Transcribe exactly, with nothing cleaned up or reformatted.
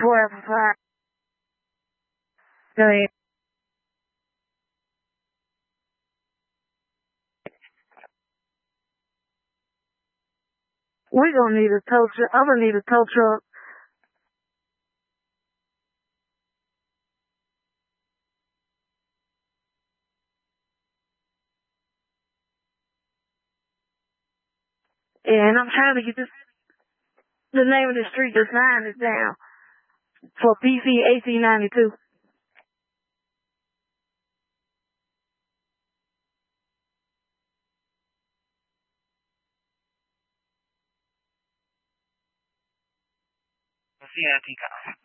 twelve for five. Go ahead. We're gonna need a tow truck. I'm gonna need a tow truck. And I'm trying to get this, the name of the street, the sign is down for P C A C ninety-two. C I T